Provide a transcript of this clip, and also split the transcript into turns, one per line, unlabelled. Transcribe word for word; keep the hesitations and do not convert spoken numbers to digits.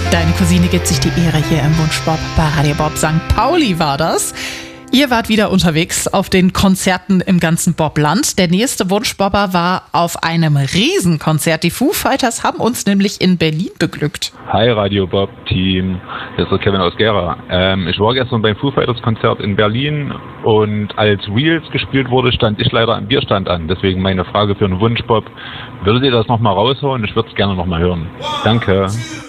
Deine Cousine gibt sich die Ehre hier im Wunschbob bei Radio Bob. Sankt Pauli war das. Ihr wart wieder unterwegs auf den Konzerten im ganzen Bobland. Der nächste Wunschbobber war auf einem Riesenkonzert. Die Foo Fighters haben uns nämlich in Berlin beglückt.
Hi Radio Bob Team, hier ist der Kevin aus Gera. Ähm, ich war gestern beim Foo Fighters Konzert in Berlin und als Reels gespielt wurde, stand ich leider am Bierstand an. Deswegen meine Frage für einen Wunschbob, würdet ihr das nochmal raushauen? Ich würde es gerne nochmal hören. Danke.